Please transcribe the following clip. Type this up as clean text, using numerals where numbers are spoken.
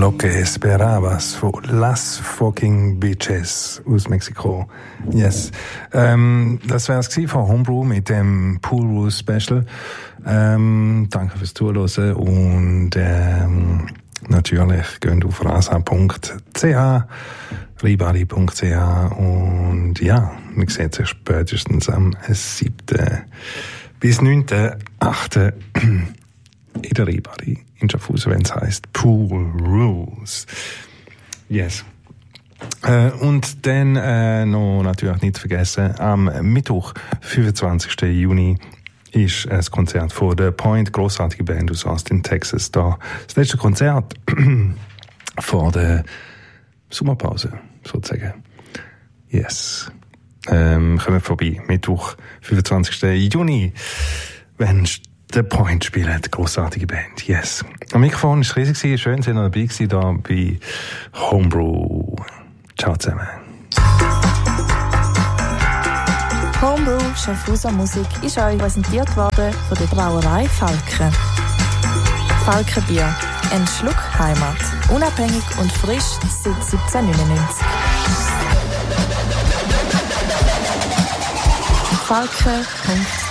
Lo que esperabas von Las Fucking Bitches aus Mexiko. Yes. Das wäre es von Homebrew mit dem Pool Rules Special. Danke fürs Zuhören und natürlich geht auf rasa.ch, ribari.ch und ja, wir sehen sich spätestens am 7. bis 9.8. in der Ribari in Schaffhausen, wenn es heisst Pool Rules. Yes. Und dann noch natürlich nicht vergessen, am Mittwoch, 25. Juni, ist ein Konzert von The Point, grossartige Band aus Austin, Texas. Da das letzte Konzert vor der Sommerpause, sozusagen. Yes. Kommt vorbei, Mittwoch, 25. Juni, wenn The Point spielt, grossartige Band, yes. Am Mikrofon war es riesig, schön, dass ihr noch dabei gewesen, da bei Homebrew. Ciao zusammen. Homebrew Schaffhauser Musik ist euch präsentiert worden von der Brauerei Falken. Falkenbier, ein Schluck Heimat. Unabhängig und frisch seit 1799. Falken.ch